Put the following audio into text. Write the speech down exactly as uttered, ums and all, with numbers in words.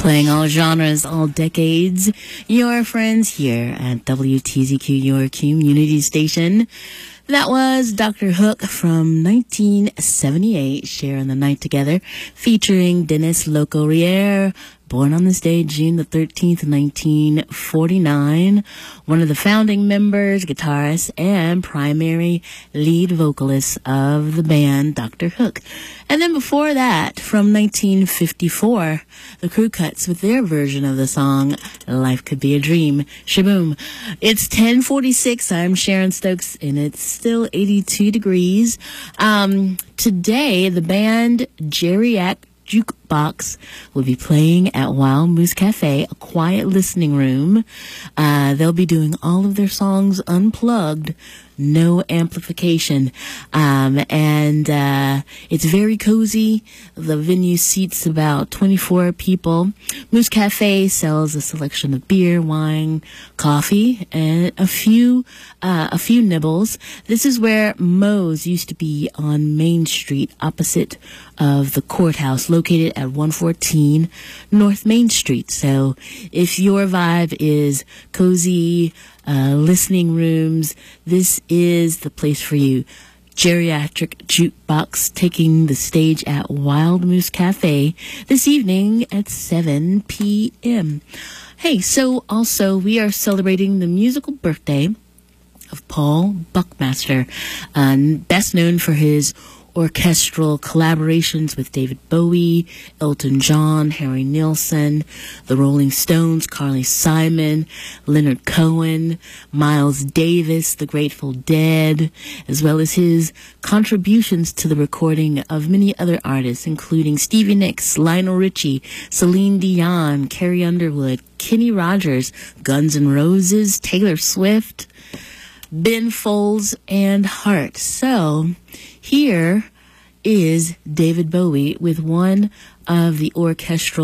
Playing all genres, all decades. Your friends here at W T Z Q, your community station. That was Doctor Hook from nineteen seventy-eight, sharing the night together, featuring Dennis Loco-Rier, born on this day, June the thirteenth, nineteen forty-nine, one of the founding members, guitarist, and primary lead vocalist of the band, Doctor Hook. And then before that, from nineteen fifty-four, the Crew Cuts with their version of the song, Life Could Be a Dream. Shaboom. It's ten forty-six. I'm Sharon Stokes, and it's still eighty-two degrees. Um, today, the band Geriatric Jukebox will be playing at Wild Moose Cafe, a quiet listening room. Uh, they'll be doing all of their songs unplugged, no amplification. Um, and uh, it's very cozy. The venue seats about twenty-four people. Moose Cafe sells a selection of beer, wine, coffee, and a few uh, a few nibbles. This is where Moe's used to be on Main Street, opposite of the courthouse, located at one fourteen North Main Street. So if your vibe is cozy, uh, listening rooms, this is the place for you. Geriatric Jukebox taking the stage at Wild Moose Cafe this evening at seven p.m. Hey, so also we are celebrating the musical birthday of Paul Buckmaster, uh, best known for his orchestral collaborations with David Bowie, Elton John, Harry Nilsson, the Rolling Stones, Carly Simon, Leonard Cohen, Miles Davis, the Grateful Dead, as well as his contributions to the recording of many other artists, including Stevie Nicks, Lionel Richie, Celine Dion, Carrie Underwood, Kenny Rogers, Guns N' Roses, Taylor Swift, Ben Folds, and Heart. So here is David Bowie with one of the orchestral